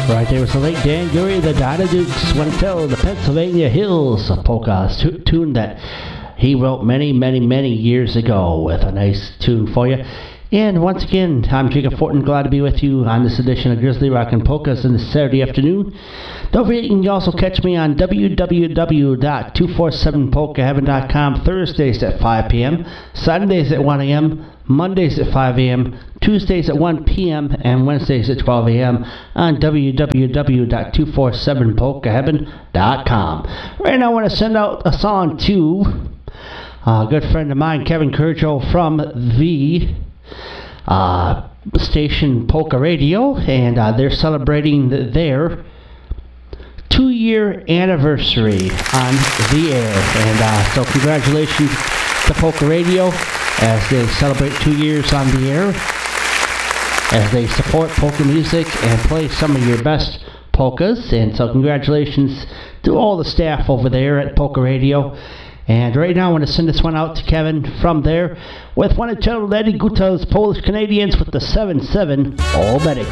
Right there was the late Dan Gurry, the Dynadukes, Went Tell the Pennsylvania Hills, a polka tune that he wrote many, many, many years ago with a nice tune for you. And once again, I'm Jacob Fortin, glad to be with you on this edition of Grizzly Rockin' Polkas on this Saturday afternoon. Don't forget, you can also catch me on www.247polkaheaven.com Thursdays at 5 p.m., Sundays at 1 a.m., Mondays at 5 a.m., Tuesdays at 1 p.m., and Wednesdays at 12 a.m. on www.247polkaheaven.com. Right now I want to send out a song to a good friend of mine, Kevin Kurjo, from the station Polka Radio, and they're celebrating their 2-year anniversary on the air. And so congratulations to Polka Radio as they celebrate 2 years on the air, as they support polka music and play some of your best polkas. And so congratulations to all the staff over there at Polka Radio. And right now I want to send this one out to Kevin from there with one of Eddie Guta's Polish Canadians with the 7-7 All Medic.